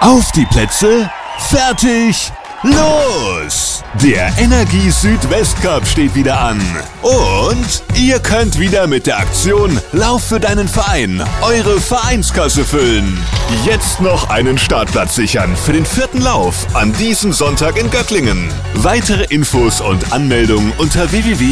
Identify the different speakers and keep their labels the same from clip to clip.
Speaker 1: Auf die Plätze, fertig, los! Der Energie Südwest Cup steht wieder an. Und ihr könnt wieder mit der Aktion Lauf für deinen Verein eure Vereinskasse füllen. Jetzt noch einen Startplatz sichern für den 4. Lauf an diesem Sonntag in Göcklingen. Weitere Infos und Anmeldungen unter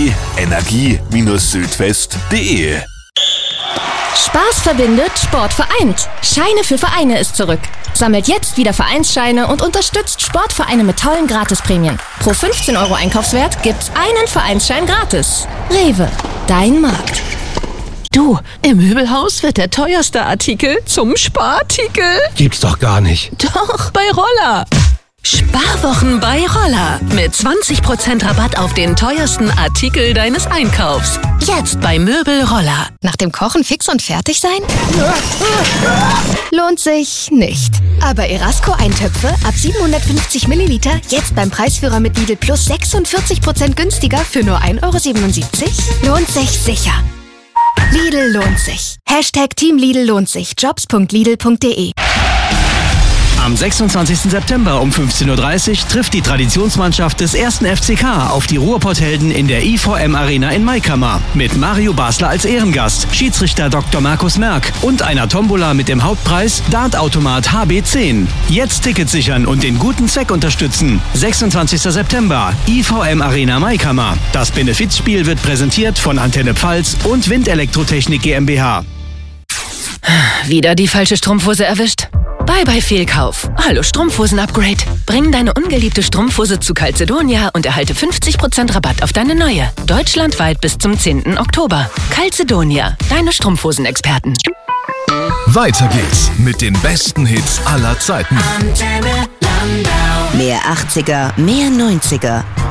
Speaker 1: www.energie-südwest.de.
Speaker 2: Spaß verbindet, Sport vereint. Scheine für Vereine ist zurück. Sammelt jetzt wieder Vereinsscheine und unterstützt Sportvereine mit tollen Gratisprämien. Pro 15 € Einkaufswert gibt's einen Vereinsschein gratis. Rewe, dein Markt.
Speaker 3: Du, im Möbelhaus wird der teuerste Artikel zum Sparartikel.
Speaker 4: Gibt's doch gar nicht.
Speaker 3: Doch, bei Roller. Sparwochen bei Roller. Mit 20% Rabatt auf den teuersten Artikel deines Einkaufs. Jetzt bei Möbel Roller.
Speaker 2: Nach dem Kochen fix und fertig sein? Lohnt sich nicht. Aber Erasco-Eintöpfe ab 750 Milliliter jetzt beim Preisführer mit Lidl Plus 46% günstiger für nur 1,77 €? Lohnt sich sicher. Lidl lohnt sich. Team Lidl lohnt sich. Jobs.lidl.de.
Speaker 5: Am 26. September um 15:30 Uhr trifft die Traditionsmannschaft des 1. FCK auf die Ruhrpotthelden in der IVM Arena in Maikammer. Mit Mario Basler als Ehrengast, Schiedsrichter Dr. Markus Merck und einer Tombola mit dem Hauptpreis Dartautomat HB10. Jetzt Tickets sichern und den guten Zweck unterstützen. 26. September, IVM Arena Maikammer. Das Benefizspiel wird präsentiert von Antenne Pfalz und Windelektrotechnik GmbH.
Speaker 3: Wieder die falsche Strumpfhose erwischt? Bye Fehlkauf. Hallo Strumpfhosen-Upgrade. Bring deine ungeliebte Strumpfhose zu Calzedonia und erhalte 50% Rabatt auf deine neue. Deutschlandweit bis zum 10. Oktober. Calzedonia, deine Strumpfhosenexperten.
Speaker 1: Weiter geht's mit den besten Hits aller Zeiten.
Speaker 6: Mehr 80er, mehr 90er.